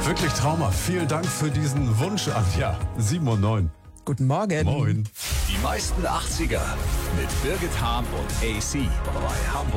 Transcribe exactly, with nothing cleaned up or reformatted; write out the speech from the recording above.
Wirklich traumhaft. Vielen Dank für diesen Wunsch, Anja. sieben Uhr neun. Guten Morgen. Moin. Die meisten achtziger mit Birgit Hahn und A C bei Hamburg.